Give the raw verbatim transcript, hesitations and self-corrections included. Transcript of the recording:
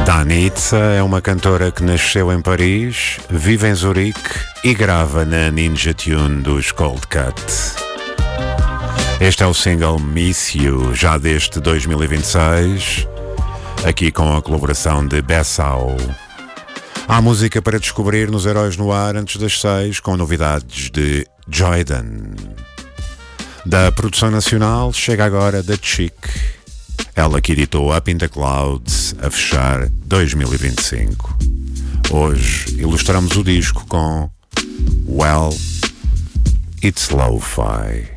Danitza é uma cantora que nasceu em Paris, vive em Zurique e grava na Ninja Tune dos Cold Cut. Este é o single Miss You, já deste dois mil e vinte e seis, aqui com a colaboração de Bessau. Há música para descobrir nos Heróis no Ar antes das seis, com novidades de Joyden. Da produção nacional chega agora da Chic, ela que editou Up in the Clouds a fechar dois mil e vinte e cinco. Hoje ilustramos o disco com Well, It's Lo-Fi.